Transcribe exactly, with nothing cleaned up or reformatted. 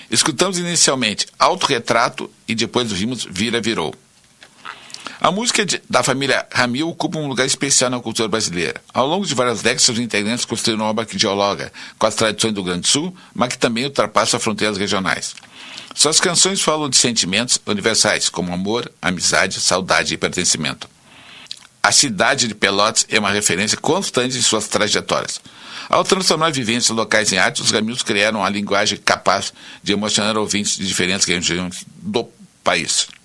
Escutamos inicialmente Autorretrato e depois ouvimos Vira Virou. A música de, da família Ramil ocupa um lugar especial na cultura brasileira. Ao longo de várias décadas, seus integrantes construíram uma obra que dialoga com as tradições do Rio Grande do Sul, mas que também ultrapassa fronteiras regionais. Suas canções falam de sentimentos universais, como amor, amizade, saudade e pertencimento. A cidade de Pelotas é uma referência constante em suas trajetórias. Ao transformar vivências locais em arte, os Ramils criaram uma linguagem capaz de emocionar ouvintes de diferentes regiões do país.